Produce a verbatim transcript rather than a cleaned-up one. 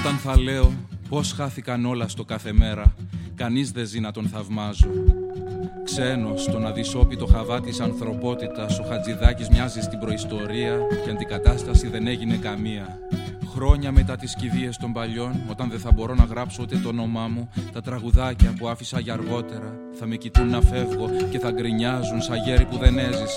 Όταν θα λέω πως χάθηκαν όλα στο κάθε μέρα, κανείς δεν ζει να τον θαυμάζω. Ξένος, στον αδυσόπιτο χαβά της ανθρωπότητας, ο Χατζηδάκης μοιάζει στην προϊστορία και αντικατάσταση δεν έγινε καμία. Χρόνια μετά τις κηδείες των παλιών, όταν δεν θα μπορώ να γράψω ούτε το όνομά μου, τα τραγουδάκια που άφησα για αργότερα θα με κοιτούν να φεύγω και θα γκρινιάζουν σαν γέροι που δεν έζησαν.